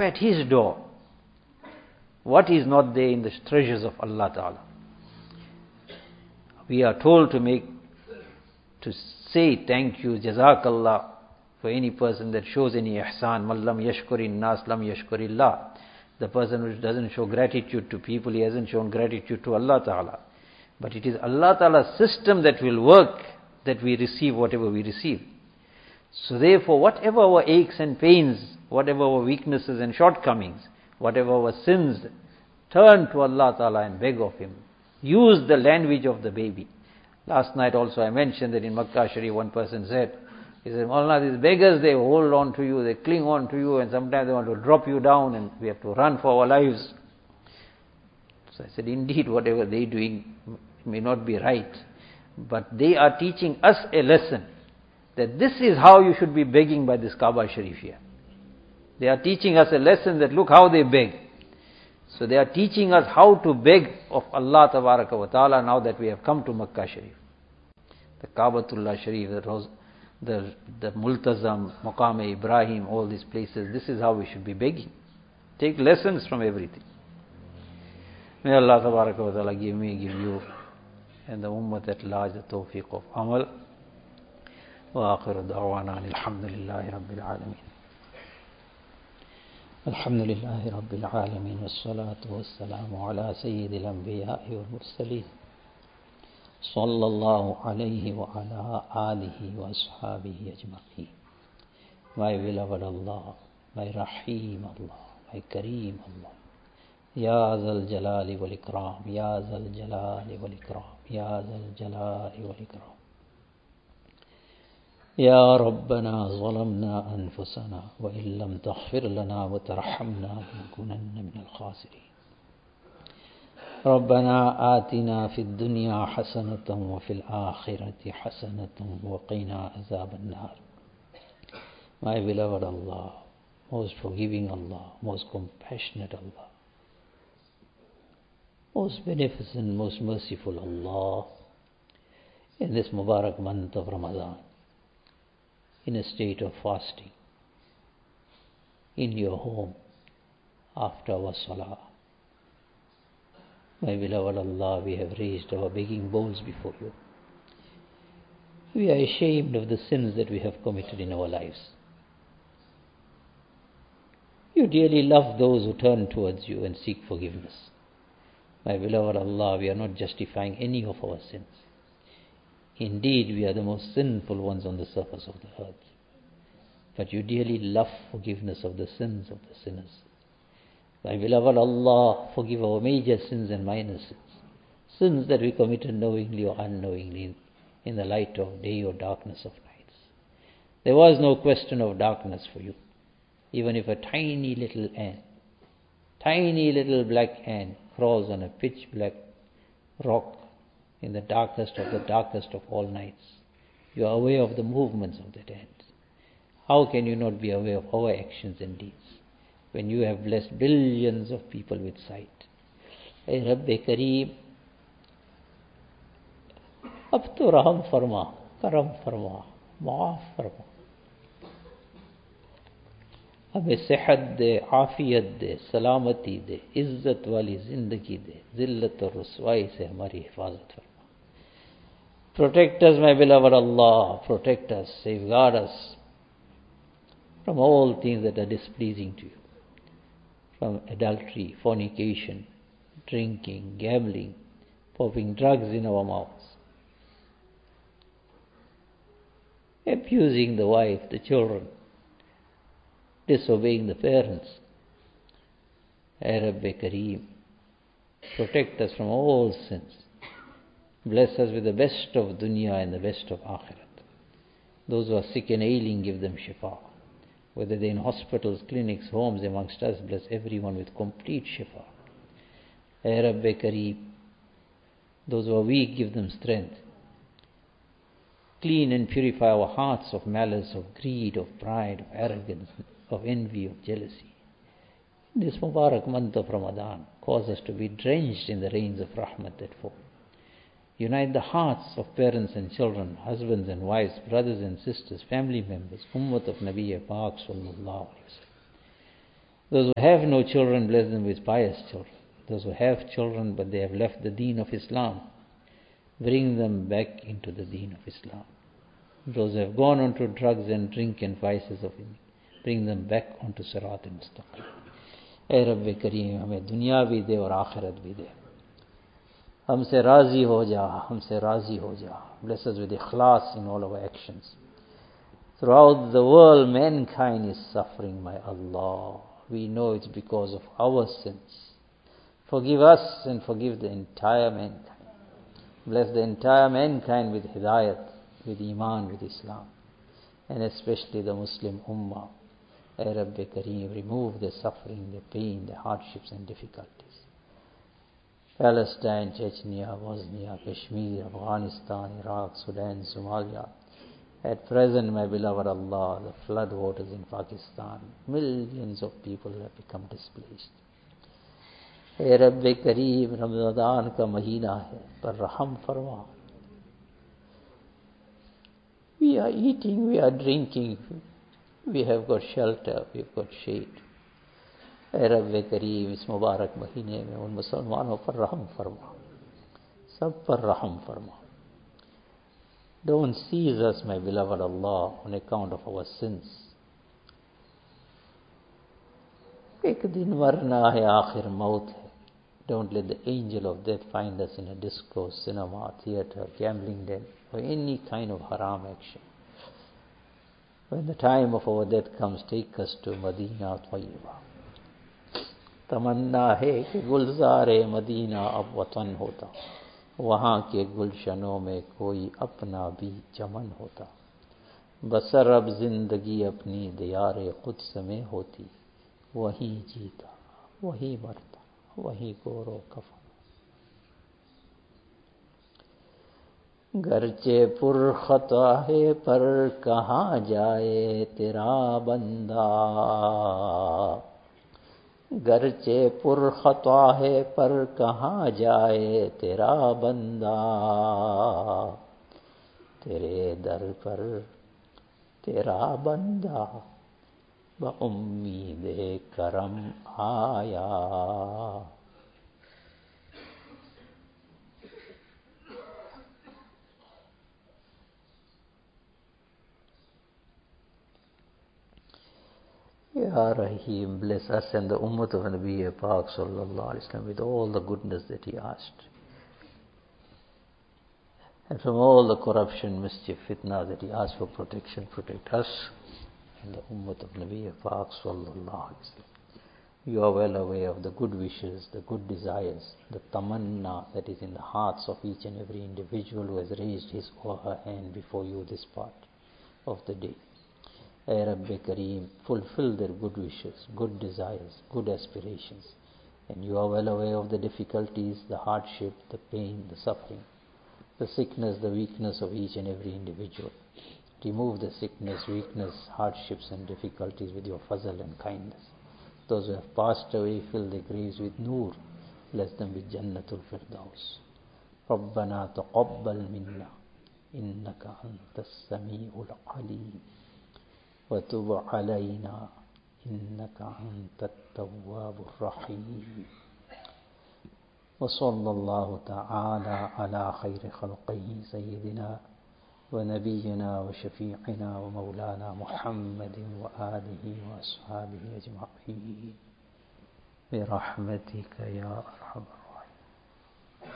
at His door. What is not there in the treasures of Allah Ta'ala? We are told to say thank you, Jazakallah, for any person that shows any ihsan. Man lam yashkurin nas lam yashkurillah. The person who doesn't show gratitude to people, he hasn't shown gratitude to Allah Ta'ala. But it is Allah Ta'ala's system that will work, that we receive whatever we receive. So therefore, whatever our aches and pains, whatever our weaknesses and shortcomings, whatever our sins, turn to Allah Ta'ala and beg of Him. Use the language of the baby. Last night also I mentioned that in Makkah Sharif one person said, he said, Maulana, these beggars, they hold on to you, they cling on to you, and sometimes they want to drop you down and we have to run for our lives. So I said, indeed, whatever they are doing may not be right, but they are teaching us a lesson, that this is how you should be begging by this Kaaba Sharif here. They are teaching us a lesson that look how they beg. So they are teaching us how to beg of Allah Tabaraka wa Ta'ala now that we have come to Makkah Sharif. The Kaabatullah Sharif, the Multazam, Maqam Ibrahim, all these places, this is how we should be begging. Take lessons from everything. May Allah Tabaraka wa Ta'ala give me, give you, and the Ummah at large the tawfiq of amal. Wa akhiru da'wana alhamdulillahi rabbil alameen. Alhamdulillahi rabbil alameen. Wassalatu wassalamu ala sayyidil anbiya'i wal mursaleen. Sallallahu alayhi wa ala alihi wa ashabihi ajma'in. My beloved Allah, my Rahim Allah, my Kareem Allah. Ya Zal Jalali wal Ikram, Ya Zal Jalali wal Ikram, Ya Zal Jalali wal Ikram. Ya Rabbana zalamna anfusana wa illam taghfir lana wa tarhamna lanakunanna min al-khasirin. ربنا آتنا في الدنيا حسنة وفي الآخرة حسنة وقنا عذاب النار. My beloved Allah, most forgiving Allah, most compassionate Allah, most beneficent, most merciful Allah, in this Mubarak month of Ramadan, in a state of fasting, in your home, after our salah, my beloved Allah, we have raised our begging bowls before you. We are ashamed of the sins that we have committed in our lives. You dearly love those who turn towards you and seek forgiveness. My beloved Allah, we are not justifying any of our sins. Indeed, we are the most sinful ones on the surface of the earth. But you dearly love forgiveness of the sins of the sinners. My beloved Allah, forgive our major sins and minor sins. Sins that we committed knowingly or unknowingly in the light of day or darkness of nights. There was no question of darkness for you. Even if a tiny little ant, tiny little black ant crawls on a pitch black rock in the darkest of all nights, you are aware of the movements of that ant. How can you not be aware of our actions and deeds when you have blessed billions of people with sight? Hey Rabbi Kareem, ab to raham farma, karam farma, maaf farma. हमें सेहत दे, आफियत दे, सलामती दे, इज्जत वाली जिंदगी दे, जिल्लत और रुसवाई से हमारी हिफाजत फरमा. Protect us, my beloved Allah, protect us, safeguard us from all things that are displeasing to you, from adultery, fornication, drinking, gambling, popping drugs in our mouths, abusing the wife, the children, disobeying the parents. Ya Rabbi Kareem, protect us from all sins. Bless us with the best of dunya and the best of akhirat. Those who are sick and ailing, give them shifa. Whether they're in hospitals, clinics, homes amongst us, bless everyone with complete shifa. Ya Rabbi Kareem, those who are weak, give them strength. Clean and purify our hearts of malice, of greed, of pride, of arrogance, of envy, of jealousy. In this Mubarak month of Ramadan, cause us to be drenched in the rains of rahmat that fall. Unite the hearts of parents and children, husbands and wives, brothers and sisters, family members, Ummat of Nabi Pak Sallallahu Alaihi Wasallam. Those who have no children, bless them with pious children. Those who have children but they have left the deen of Islam, bring them back into the deen of Islam. Those who have gone onto drugs and drink and vices of it, bring them back onto Sirat al-Mustaqim. ए रब्ब करीम हमें दुनिया भी दे और आखिरत भी दे. हमसे राजी हो जा, हमसे राजी हो जा. Bless us with ikhlas in all our actions. Throughout the world, mankind is suffering, my Allah. We know it's because of our sins. Forgive us and forgive the entire mankind. Bless the entire mankind with hidayat, with iman, with Islam, and especially the Muslim ummah. Ay Rabbi Kareem, remove the suffering, the pain, the hardships and difficulties. Palestine, Chechnya, Bosnia, Kashmir, Afghanistan, Iraq, Sudan, Somalia. At present, my beloved Allah, the flood waters in Pakistan, millions of people have become displaced. Hey Rabbi Kareem, Ramadan ka mahina hai, par raham farma. We are eating, we are drinking, we have got shelter, we have got shade. Hey Rabbi Kareem, is Mubarak mahine mein un Muslimanon par raham farma. Sab par raham farma. Don't seize us, my beloved Allah, on account of our sins. Ek din marna hai, aakhir maut hai. Don't let the angel of death find us in a disco, cinema, theater, gambling den, or any kind of haram action. When the time of our death comes, take us to Madina Tayyiba. Tamanna hai ki gulzar-e Madina ab watan hota. वहाँ के गुलशनों में कोई अपना भी चमन होता. बसर अब जिंदगी अपनी दियारे कुद्स में होती. वहीं जीता, वहीं मरता, वहीं गोरो कफन. गरचे पुरखता है पर कहाँ जाए तेरा बंदा. गरचे पुरखता है पर कहाँ जाए तेरा बंदा. तेरे दर पर तेरा बंदा बउम्मीदे करम आया. Ya Rahim, bless us and the Ummah of Nabi Pak Sallallahu Alaihi Wasallam with all the goodness that he asked. And from all the corruption, mischief, fitna that he asked for protection, protect us and the Ummah of Nabi Pak Sallallahu Alaihi Wasallam. You are well aware of the good wishes, the good desires, the tamanna that is in the hearts of each and every individual who has raised his or her hand before you this part of the day. Ay Rabbi Kareem, fulfill their good wishes, good desires, good aspirations. And you are well aware of the difficulties, the hardship, the pain, the suffering, the sickness, the weakness of each and every individual. Remove the sickness, weakness, hardships and difficulties with your fazl and kindness. Those who have passed away, fill their graves with noor. Bless them with Jannatul Firdaus. ربنا تقبل منا إنك أنت السميع العليم وتب علينا إنك أنت التواب الرحيم. وصلى الله تعالى على خير خلقه سيدنا ونبينا وشفيعنا ومولانا محمد وآله وأصحابه أجمعين برحمتك يا أرحم